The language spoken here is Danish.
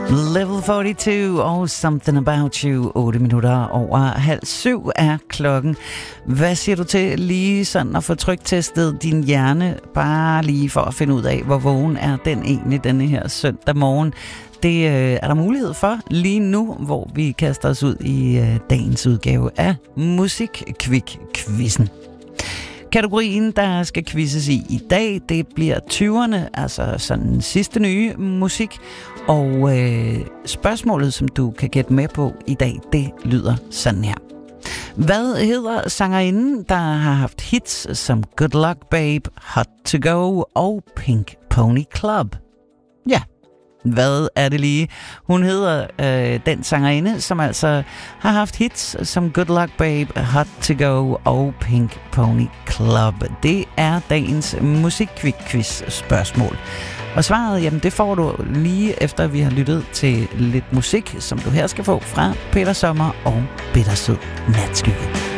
Level 42 og Something About You. 8 minutter over 6:30 er klokken. Hvad siger du til lige sådan at få tryktestet din hjerne, bare lige for at finde ud af, hvor vågen er den egentlig denne her søndag morgen? Det er der mulighed for lige nu, hvor vi kaster os ud i dagens udgave af Musikkvik-quizzen. Kategorien, der skal quizzes i dag, det bliver 20'erne, altså sådan sidste nye musik. Og spørgsmålet, som du kan gætte med på i dag, det lyder sådan her. Hvad hedder sangerinden, der har haft hits som Good Luck Babe, Hot to Go og Pink Pony Club? Ja, hvad er det lige? Hun hedder den sangerinde, som altså har haft hits som Good Luck Babe, Hot to Go og Pink Pony Club. Det er dagens Musikkvik-quiz spørgsmål. Og svaret, jamen det får du lige efter vi har lyttet til lidt musik, som du her skal få fra Peter Sommer og Bittersød Natskygge.